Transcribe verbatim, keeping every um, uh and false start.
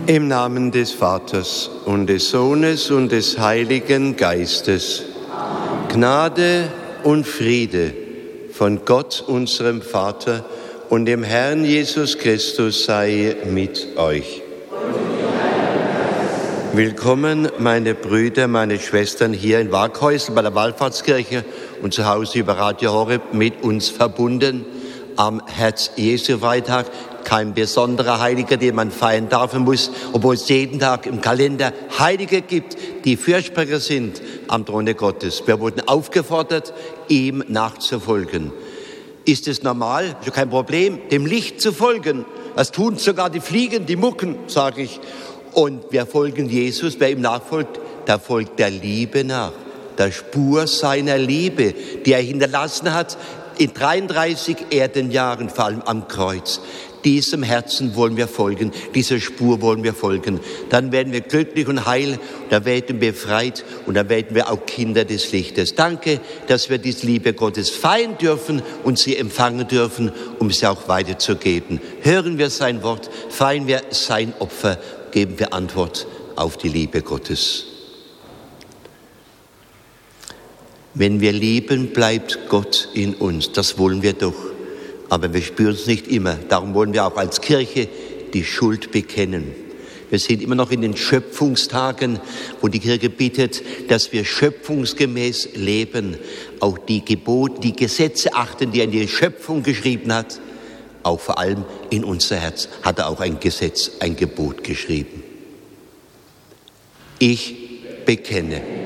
Im Namen des Vaters und des Sohnes und des Heiligen Geistes. Gnade und Friede von Gott, unserem Vater, und dem Herrn Jesus Christus sei mit euch. Willkommen, meine Brüder, meine Schwestern hier in Waghäusel bei der Wallfahrtskirche und zu Hause über Radio Horeb mit uns verbunden am Herz-Jesu-Freitag. Kein besonderer Heiliger, den man feiern darf und muss, obwohl es jeden Tag im Kalender Heilige gibt, die Fürsprecher sind am Throne Gottes. Wir wurden aufgefordert, ihm nachzufolgen. Ist es normal? Ist ja kein Problem, dem Licht zu folgen. Das tun sogar die Fliegen, die Mucken, sage ich. Und wir folgen Jesus, wer ihm nachfolgt, der folgt der Liebe nach, der Spur seiner Liebe, die er hinterlassen hat in dreiunddreißig Erdenjahren, vor allem am Kreuz. Diesem Herzen wollen wir folgen, dieser Spur wollen wir folgen. Dann werden wir glücklich und heil, dann werden wir befreit und dann werden wir auch Kinder des Lichtes. Danke, dass wir diese Liebe Gottes feiern dürfen und sie empfangen dürfen, um sie auch weiterzugeben. Hören wir sein Wort, feiern wir sein Opfer, geben wir Antwort auf die Liebe Gottes. Wenn wir lieben, bleibt Gott in uns. Das wollen wir doch. Aber wir spüren es nicht immer. Darum wollen wir auch als Kirche die Schuld bekennen. Wir sind immer noch in den Schöpfungstagen, wo die Kirche bittet, dass wir schöpfungsgemäß leben, auch die Gebote, die Gesetze achten, die er in die Schöpfung geschrieben hat. Auch vor allem in unser Herz hat er auch ein Gesetz, ein Gebot geschrieben. Ich bekenne.